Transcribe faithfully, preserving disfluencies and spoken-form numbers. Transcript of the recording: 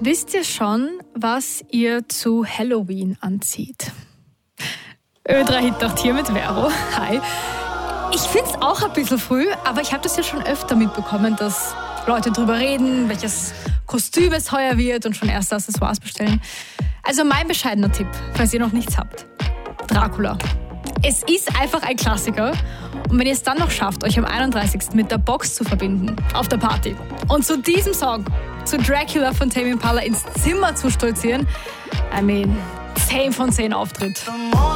Wisst ihr schon, was ihr zu Halloween anzieht? Ö drei Hit acht hier mit Vero. Hi. Ich finde es auch ein bisschen früh, aber ich habe das ja schon öfter mitbekommen, dass Leute drüber reden, welches Kostüm es heuer wird und schon erste Accessoires bestellen. Also mein bescheidener Tipp, falls ihr noch nichts habt. Dracula. Es ist einfach ein Klassiker. Und wenn ihr es dann noch schafft, euch am einunddreißigsten mit der Box zu verbinden, auf der Party, und zu diesem Song, zu Dracula von Tame Impala ins Zimmer zu stolzieren, I mean, zehn von zehn Auftritt.